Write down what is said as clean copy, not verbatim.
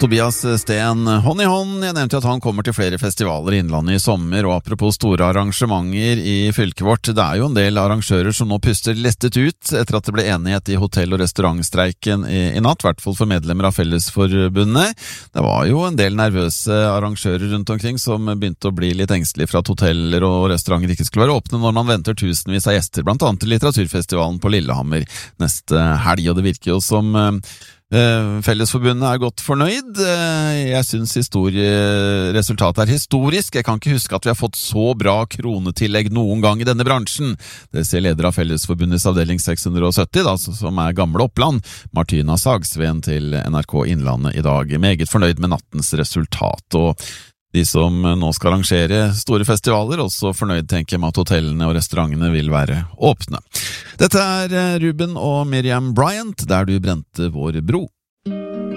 Tobias Sten, hånd i hånd. Jeg nevnte at han kommer til flere festivaler i Innlandet i sommer, og apropos store arrangementer i fylket vårt, det jo en del arrangører som nå puster lettet ut etter at det ble enighet i hotell- og restaurantstreiken i natt, I hvert fall for medlemmer av Fellesforbundet. Det var jo en del nervøse arrangører rundt omkring som begynte å bli litt engstelige for at hoteller og restauranter ikke skulle være åpne når man venter tusenvis av gjester, blant annet til litteraturfestivalen på Lillehammer neste helg, og det virker jo som Fellesforbundet godt fornøyd. Jeg synes resultatet historisk. Jeg kan ikke huske at vi har fått så bra kronetillegg noen gang i denne bransjen. Det sier leder av Fellesforbundets avdeling 670, som gamle Oppland, Martina Sagsveen til NRK Innlandet i dag. Meget fornøyd med nattens resultat, og de som nå skal arrangere store festivaler, også fornøyd, tenker jeg, med at hotellene og restaurantene vil være åpne. Dette Ruben og Miriam Bryant, Der du brente vår bro.